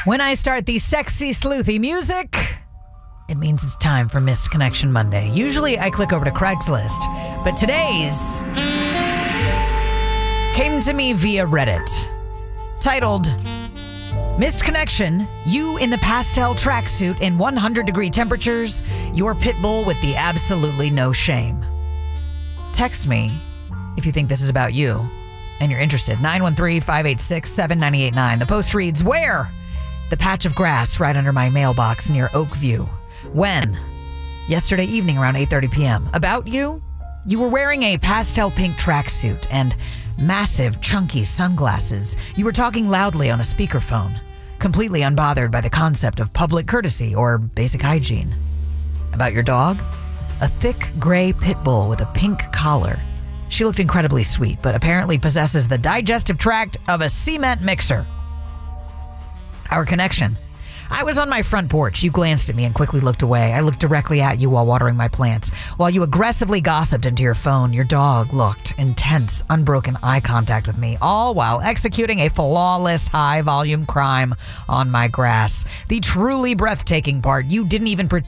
When I start the sexy, sleuthy music, it means it's time for Missed Connection Monday. Usually I click over to Craigslist, but today's came to me via Reddit, titled Missed Connection, you in the pastel tracksuit in 100-degree temperatures, your pit bull with the absolutely no shame. Text me if you think this is about you and you're interested. 913-586-7989. The post reads, where? The patch of grass right under my mailbox near Oakview. When? Yesterday evening around 8:30 p.m. About you? You were wearing a pastel pink tracksuit and massive, chunky sunglasses. You were talking loudly on a speakerphone, completely unbothered by the concept of public courtesy or basic hygiene. About your dog? A thick gray pit bull with a pink collar. She looked incredibly sweet, but apparently possesses the digestive tract of a cement mixer. Our connection. I was on my front porch. You glanced at me and quickly looked away. I looked directly at you while watering my plants. While you aggressively gossiped into your phone, your dog looked intense, unbroken eye contact with me, all while executing a flawless high-volume crime on my grass. The truly breathtaking part, you didn't even pretend